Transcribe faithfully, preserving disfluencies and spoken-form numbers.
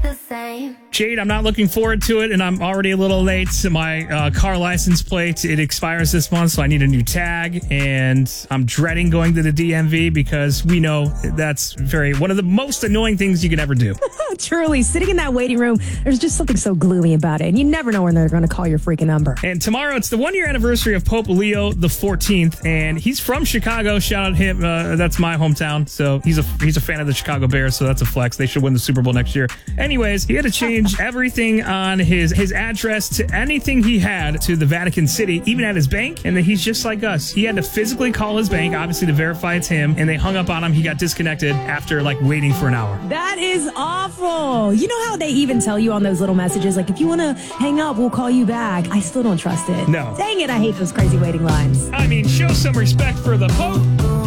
the same. Jade, I'm not looking forward to it, and I'm already a little late. My uh, car license plate, it expires this month, so I need a new tag, and I'm dreading going to the D M V because we know that's very one of the most annoying things you could ever do. Truly, sitting in that waiting room, there's just something so gloomy about it, and you never know when they're going to call your freaking number. And tomorrow, it's the one-year anniversary of Pope Leo the fourteenth, and he's from Chicago. Shout out him. Uh, that's my hometown, so he's a he's a fan of the Chicago Bears, so that's a flex. They should win the Super Bowl next year. Anyways, he had to change everything on his, his address to anything he had to the Vatican City, even at his bank, and then he's just like us. He had to physically call his bank, obviously, to verify it's him, and they hung up on him. He got disconnected after, like, waiting for an hour. That is awful. You know how they even tell you on those little messages, like, if you want to hang up, we'll call you back. I still don't trust it. No. Dang it, I hate those crazy waiting lines. I mean, show some respect for the Pope.